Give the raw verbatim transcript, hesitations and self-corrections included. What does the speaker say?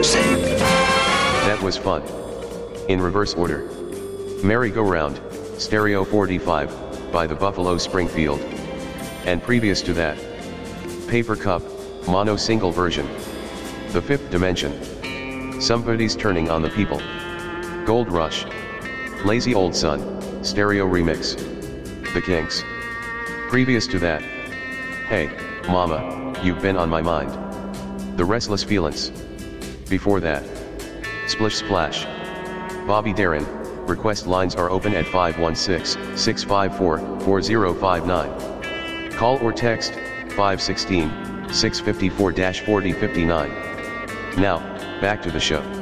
That was fun. In reverse order. Merry-Go-Round, Stereo forty-five, by the Buffalo Springfield. And previous to that, Paper Cup, mono single version. The Fifth Dimension. Somebody's Turning on the People. Gold Rush. Lazy Old Son, stereo remix. The Kinks. Previous to that, Hey, Mama, You've Been on My Mind. The Restless Feelings. Before that, Splish Splash. Bobby Darin. Request lines are open at five one six, six five four, four zero five nine. Call or text, five one six, six five four, four zero five nine. Now, back to the show.